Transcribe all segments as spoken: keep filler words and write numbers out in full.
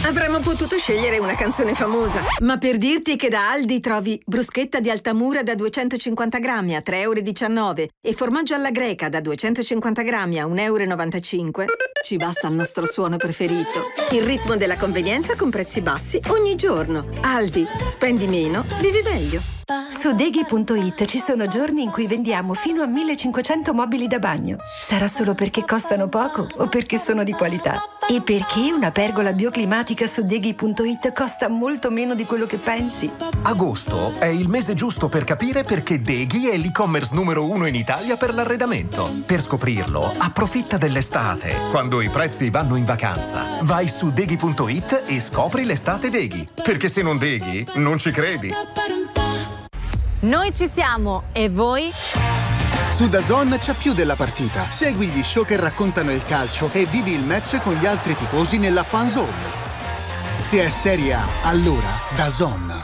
Avremmo potuto scegliere una canzone famosa, ma per dirti che da Aldi trovi bruschetta di Altamura da duecentocinquanta grammi a tre e diciannove euro e formaggio alla greca da duecentocinquanta grammi a un euro e novantacinque, ci basta il nostro suono preferito. Il ritmo della convenienza con prezzi bassi ogni giorno. Aldi, spendi meno, vivi meglio. Su Deghi punto it ci sono giorni in cui vendiamo fino a millecinquecento mobili da bagno. Sarà solo perché costano poco o perché sono di qualità? E perché una pergola bioclimatica su Deghi punto it costa molto meno di quello che pensi? Agosto è il mese giusto per capire perché Deghi è l'e-commerce numero uno in Italia per l'arredamento. Per scoprirlo, approfitta dell'estate, quando i prezzi vanno in vacanza. Vai su Deghi punto it e scopri l'estate Deghi. Perché se non Deghi, non ci credi. Noi ci siamo, e voi? Su DAZN c'è più della partita. Segui gli show che raccontano il calcio e vivi il match con gli altri tifosi nella fan zone. Se è Serie A, allora DAZN.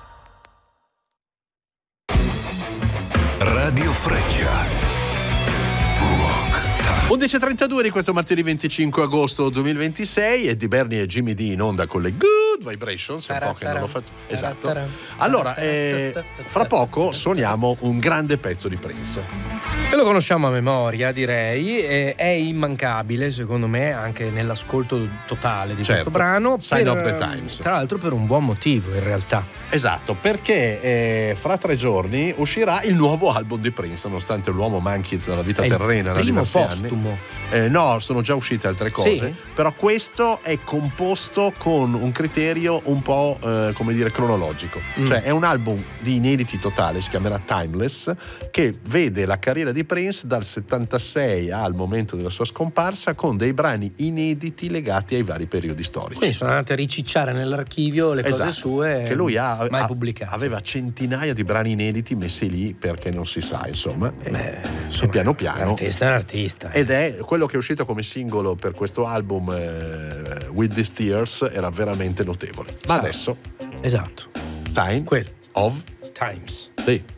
Radio Freccia. undici e trentadue di questo martedì venticinque agosto duemilaventisei, Eddie Bernie e Jimmy D in onda con le Good Vibrations. Un po' che non lo faccio. Esatto. Allora, eh, fra poco suoniamo un grande pezzo di Prince. E lo conosciamo a memoria, direi, e è immancabile secondo me anche nell'ascolto totale di certo. questo brano. Sign per, of the Times. Tra l'altro per un buon motivo in realtà. Esatto, perché eh, fra tre giorni uscirà il nuovo album di Prince, nonostante l'uomo manchi dalla vita è terrena da diversi anni. Postumo. Eh, no, sono già uscite altre cose, sì. Però questo è composto con un criterio un po' eh, come dire cronologico, mm. Cioè è un album di inediti totale, si chiamerà Timeless, che vede la carriera di Prince dal settantasei al momento della sua scomparsa, con dei brani inediti legati ai vari periodi storici. Quindi sono andate a ricicciare nell'archivio le esatto. cose sue che lui ha, mai ha, pubblicate. Aveva centinaia di brani inediti messi lì perché non si sa, insomma. Beh, insomma e piano piano l'artista è un artista ed è quello che è uscito come singolo per questo album eh, With These Tears, era veramente notevole. Ma esatto. adesso esatto Time Quello. of Times the